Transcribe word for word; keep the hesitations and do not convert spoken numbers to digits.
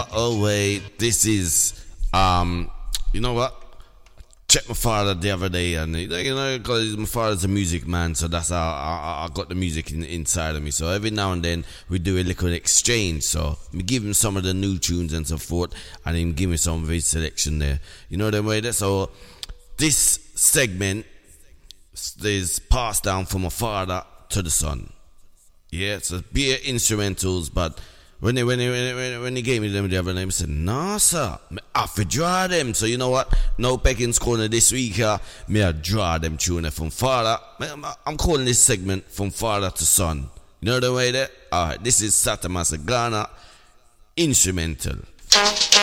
Uh, oh wait, this is um, you know what? Check my father the other day, and you know, because my father's a music man, so that's how I, I, I got the music in, inside of me. So every now and then we do a little exchange. So we give him some of the new tunes and so forth, and him give me some of his selection there. You know the way that. So this segment is passed down from my father to the son. Yeah, so be it instrumentals, but when they when they, when they, when they gave me them the other name, I said, "Nah, sir, I have to draw them." So you know what? No Peckins corner this week here. Me I draw them tune from father. I'm calling this segment from father to son. You know the way that? All right, this is Satamasa Ghana instrumental.